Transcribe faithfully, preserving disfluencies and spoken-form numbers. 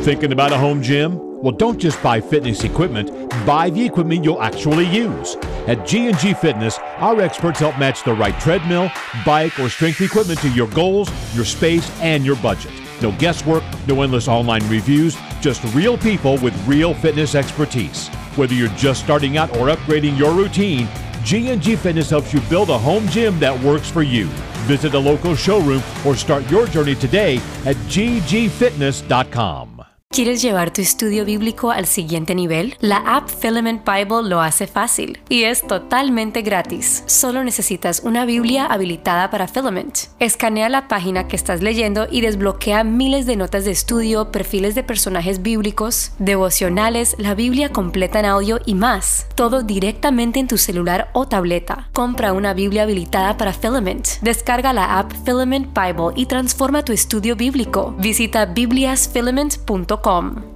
Thinking about a home gym? Well, don't just buy fitness equipment, buy the equipment you'll actually use. At G and G Fitness, our experts help match the right treadmill, bike, or strength equipment to your goals, your space, and your budget. No guesswork, no endless online reviews, just real people with real fitness expertise. Whether you're just starting out or upgrading your routine, G and G Fitness helps you build a home gym that works for you. Visit a local showroom or start your journey today at g g fitness dot com. ¿Quieres llevar tu estudio bíblico al siguiente nivel? La app Filament Bible lo hace fácil y es totalmente gratis. Solo necesitas una Biblia habilitada para Filament. Escanea la página que estás leyendo y desbloquea miles de notas de estudio, perfiles de personajes bíblicos, devocionales, la Biblia completa en audio y más. Todo directamente en tu celular o tableta. Compra una Biblia habilitada para Filament. Descarga la app Filament Bible y transforma tu estudio bíblico. Visita biblias filament punto com.